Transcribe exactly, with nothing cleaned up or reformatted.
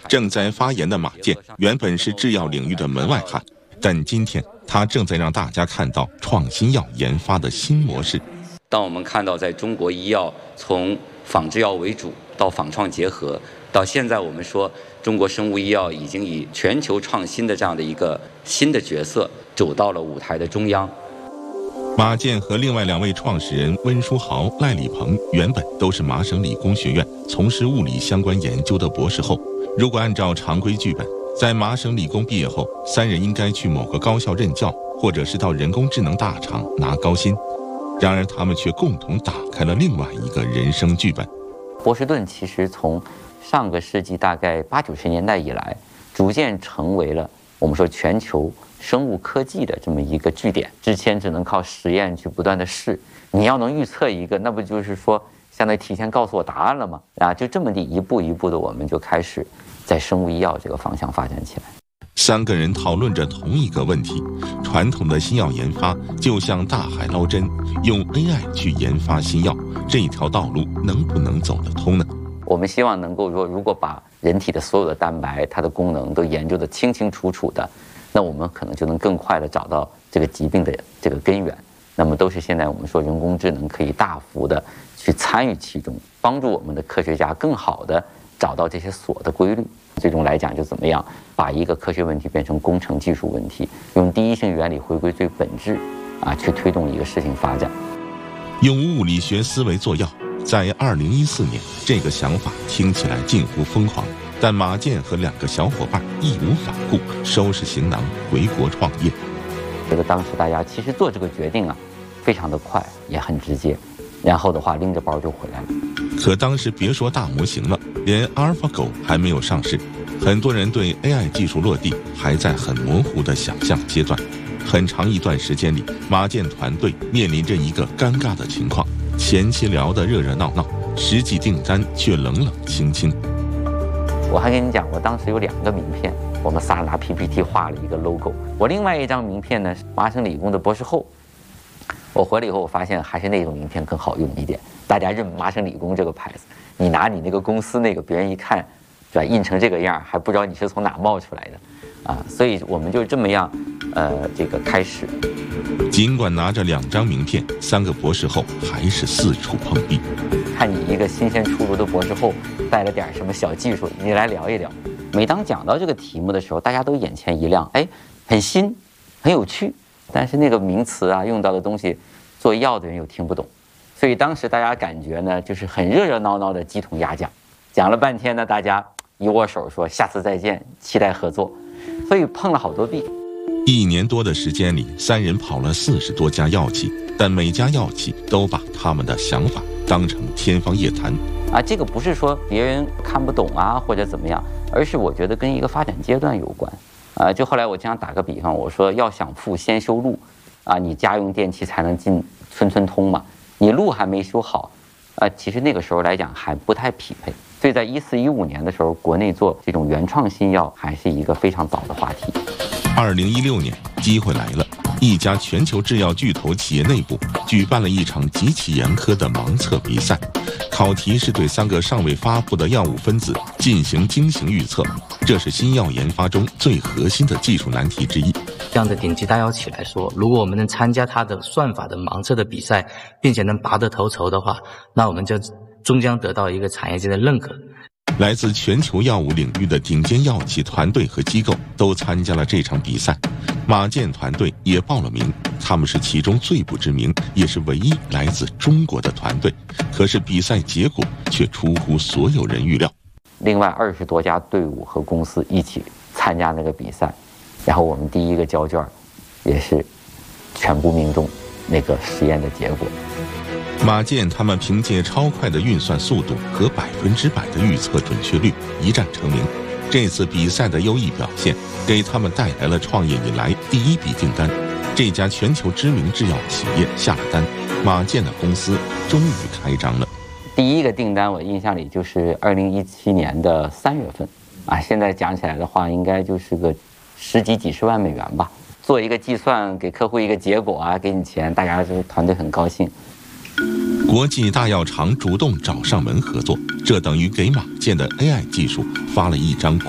正在发言的马健原本是制药领域的门外汉，但今天他正在让大家看到创新药研发的新模式。 当我们看到在中国医药从仿制药为主到仿创结合，到现在我们说中国生物医药已经以全球创新的这样的一个新的角色走到了舞台的中央。 马健和另外两位创始人温书豪、赖礼鹏原本都是麻省理工学院从事物理相关研究的博士后。如果按照常规剧本，在麻省理工毕业后，三人应该去某个高校任教，或者是到人工智能大厂拿高薪。然而他们却共同打开了另外一个人生剧本。 波士顿其实从上个世纪大概八九十年代以来，逐渐成为了我们说全球生物科技的这么一个据点。之前只能靠实验去不断的试，你要能预测一个，那不就是说相当于提前告诉我答案了吗？啊，就这么地一步一步的，我们就开始在生物医药这个方向发展起来。 三个人讨论着同一个问题：传统的新药研发就像大海捞针，用 A I 去研发新药，这条道路能不能走得通呢？ 我们希望能够说，如果把人体的所有的蛋白，它的功能都研究得清清楚楚的，那我们可能就能更快地找到这个疾病的这个根源。那么都是现在我们说人工智能可以大幅的去参与其中，帮助我们的科学家更好地找到这些锁的规律。最终来讲，就怎么样把一个科学问题变成工程技术问题，用第一性原理回归最本质啊，去推动一个事情发展。 用物理学思维做药，在二零一四年，这个想法听起来近乎疯狂，但马健和两个小伙伴义无反顾，收拾行囊回国创业。 觉得当时大家其实做这个决定啊，非常的快，也很直接，然后的话拎着包就回来了。 可当时别说大模型了，连阿尔法狗还没有上市，很多人对 A I 技术落地还在很模糊的想象阶段。很长一段时间里，马健团队面临着一个尴尬的情况：前期聊得热热闹闹，实际订单却冷冷清清。 我还跟你讲，我当时有两个名片，我们仨拿 P P T 画了一个 logo。我另外一张名片呢，是麻省理工的博士后。我回来以后，我发现还是那种名片更好用一点，大家认麻省理工这个牌子。你拿你那个公司那个，别人一看，对吧？印成这个样，还不知道你是从哪冒出来的，啊！所以我们就这么样，呃，这个开始。 尽管拿着两张名片，三个博士后还是四处碰壁。 看你一个新鲜出炉的博士后，带了点什么小技术，你来聊一聊。每当讲到这个题目的时候，大家都眼前一亮，哎，很新，很有趣。但是那个名词啊，用到的东西，做药的人又听不懂，所以当时大家感觉呢，就是很热热闹闹的鸡同鸭讲，讲了半天呢，大家一握手说下次再见，期待合作，所以碰了好多壁。 一年多的时间里，三人跑了四十多家药企，但每家药企都把他们的想法当成天方夜谭啊。这个不是说别人看不懂啊或者怎么样，而是我觉得跟一个发展阶段有关。啊，就后来我经常打个比方，我说要想富先修路，啊，你家用电器才能进村村通嘛，你路还没修好，啊，其实那个时候来讲还不太匹配。所以在一四一五年的时候，国内做这种原创新药还是一个非常早的话题。 二零一六年，机会来了，一家全球制药巨头企业内部举办了一场极其严苛的盲测比赛，考题是对三个尚未发布的药物分子进行精行预测，这是新药研发中最核心的技术难题之一。 这样的顶级大药企来说，如果我们能参加它的算法的盲测的比赛，并且能拔得头筹的话，那我们就终将得到一个产业界的认可。 来自全球药物领域的顶尖药企团队和机构都参加了这场比赛，马健团队也报了名，他们是其中最不知名也是唯一来自中国的团队。可是比赛结果却出乎所有人预料， 另外二十多家队伍和公司一起参加那个比赛，然后我们第一个交卷也是全部命中那个实验的结果。 马健他们凭借超快的运算速度和百分之百的预测准确率一战成名。这次比赛的优异表现给他们带来了创业以来第一笔订单。这家全球知名制药企业下了单，马健的公司终于开张了。 第一个订单我印象里就是二零一七年的三月份啊，现在讲起来的话，应该就是个十几几十万美元吧。做一个计算，给客户一个结果啊，给你钱，大家就是团队很高兴。 国际大药厂主动找上门合作，这等于给马健的 A I 技术发了一张